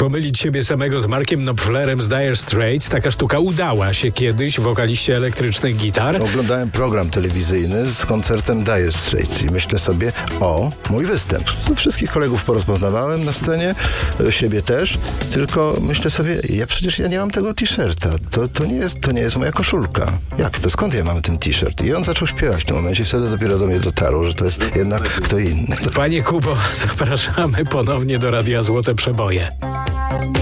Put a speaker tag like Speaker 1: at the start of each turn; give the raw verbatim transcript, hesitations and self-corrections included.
Speaker 1: pomylić siebie samego z Markiem Knopflerem z Dire Straits. Taka sztuka udała się kiedyś wokaliście elektrycznych gitar.
Speaker 2: Oglądałem program telewizyjny z koncertem Dire Straits i myślę sobie, o, mój występ. Wszystkich kolegów porozpoznawałem na scenie, siebie też, tylko myślę sobie, ja przecież ja nie mam tego t-shirta. To, to, nie jest, to nie jest moja koszulka. Jak to? Skąd ja mam ten t-shirt? I on zaczął śpiewać w tym momencie i wtedy dopiero do mnie dotarło, że to jest jednak kto inny.
Speaker 1: Panie Kubo, zapraszamy ponownie do Radia Złote Przeboje.